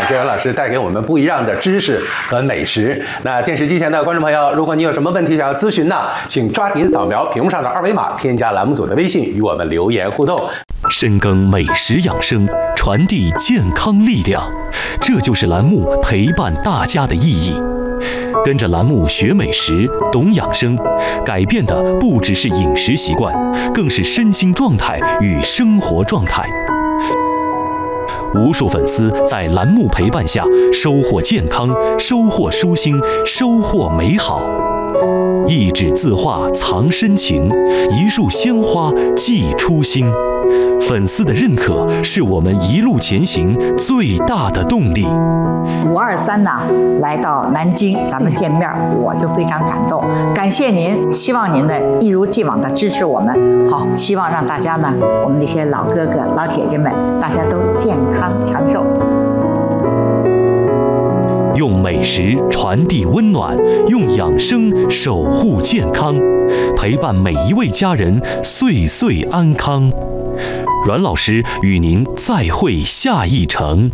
感谢阮老师带给我们不一样的知识和美食。那电视机前的观众朋友，如果你有什么问题想要咨询呢，请抓紧扫描屏幕上的二维码，添加栏目组的微信与我们留言互动。 深耕美食养生，传递健康力量，这就是栏目陪伴大家的意义。跟着栏目学美食、懂养生，改变的不只是饮食习惯，更是身心状态与生活状态。无数粉丝在栏目陪伴下收获健康，收获舒心，收获美好。一纸字画藏深情，一束鲜花寄初心。粉丝的认可是我们一路前行最大的动力。 523呢来到南京，咱们见面，我就非常感动，感谢您，希望您呢一如既往的支持我们。好，希望让大家呢，我们这些老哥哥、老姐姐们，大家都健康长寿。 用美食传递温暖，用养生守护健康，陪伴每一位家人岁岁安康。阮老师与您再会下一程。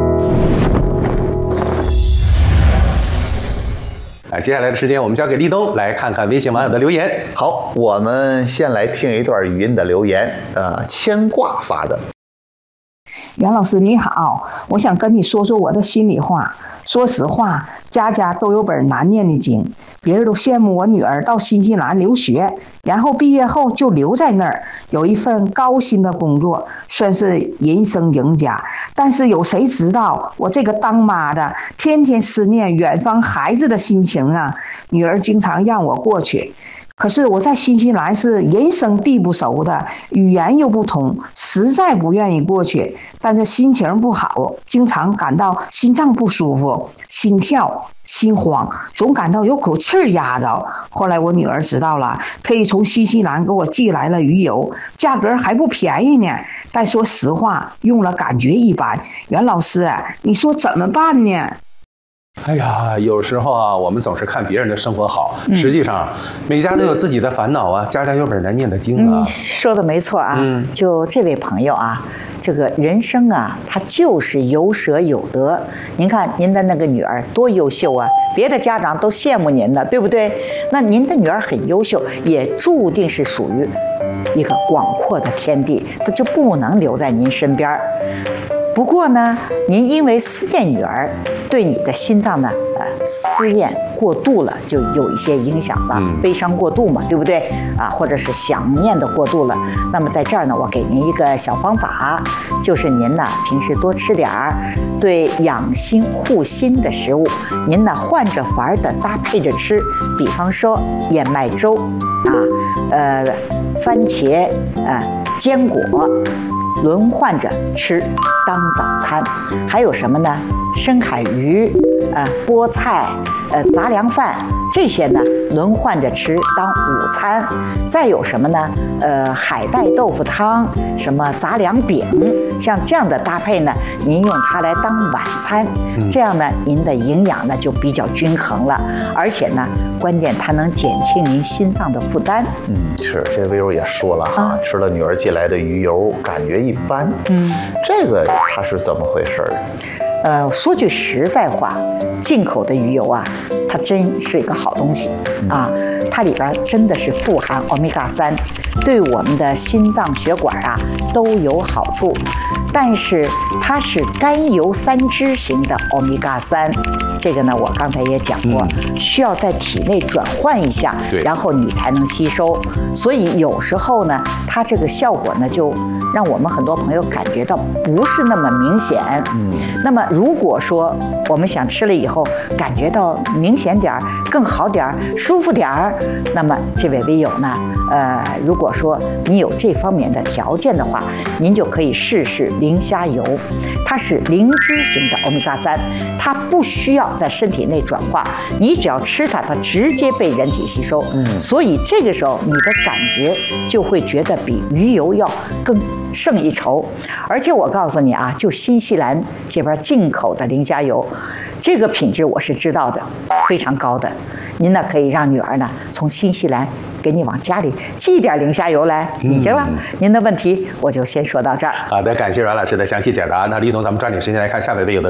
接下来的时间我们交给立冬来看看微信网友的留言。 好，我们先来听一段语音的留言，牵挂发的。 袁老师你好，我想跟你说说我的心里话。说实话，家家都有本难念的经，别人都羡慕我女儿到新西兰留学，然后毕业后就留在那儿，有一份高薪的工作，算是人生赢家。但是有谁知道我这个当妈的天天思念远方孩子的心情啊！女儿经常让我过去，可是我在新西兰是人生地不熟的，语言又不同，实在不愿意过去。但是心情不好，经常感到心脏不舒服，心跳、心慌，总感到有口气儿压着。后来我女儿知道了，特意从新西兰给我寄来了鱼油，价格还不便宜呢。但说实话，用了感觉一般。袁老师，你说怎么办呢？ 哎呀，有时候啊，我们总是看别人的生活好，实际上每家都有自己的烦恼啊，家家有本难念的经啊。 说的没错啊，就这位朋友啊，这个人生啊，它就是有舍有得。您看您的那个女儿多优秀啊，别的家长都羡慕您的，对不对？那您的女儿很优秀，也注定是属于一个广阔的天地，她就不能留在您身边。不过呢，您因为思念女儿，对你的心脏呢，思念过度了，就有一些影响了，悲伤过度嘛，对不对啊？或者是想念的过度了。那么在这儿呢，我给您一个小方法，就是您呢平时多吃点儿对养心护心的食物，您呢换着法儿的搭配着吃，比方说燕麦粥啊，番茄坚果。轮换着吃当早餐，还有什么呢？深海鱼、菠菜、杂粮饭这些呢，轮换着吃当午餐。再有什么呢？海带豆腐汤，什么杂粮饼，像这样的搭配呢，您用它来当晚餐，这样呢，您的营养呢就比较均衡了，而且呢，关键它能减轻您心脏的负担。 是这微柔也说了哈，吃了女儿寄来的鱼油，感觉一般。这个它是怎么回事儿？ 说句实在话，进口的鱼油啊，它真是一个好东西啊，它里边真的是富含欧米伽3，对我们的心脏血管啊都有好处。但是它是甘油三酯型的欧米伽3，这个呢我刚才也讲过，需要在体内转换一下，然后你才能吸收。所以有时候呢，它这个效果呢就让我们很多朋友感觉到不是那么明显。那么如果说我们想吃了以后感觉到明显点儿、更好点儿、舒服点儿，那么这位微友呢，如果说你有这方面的条件的话，您就可以试试磷虾油。它是零脂型的欧米伽3，它不需要在身体内转化，你只要吃它，它直接被人体吸收。所以这个时候你的感觉就会觉得比鱼油要更胜一筹。而且我告诉你啊，就新西兰这边进口的磷虾油，这个品质我是知道的，非常高的。您呢可以让女儿呢从新西兰给你往家里寄点磷虾油来。行了，您的问题我就先说到这儿。 好的，感谢阮老师的详细解答。那立冬，咱们抓紧时间来看下位微友的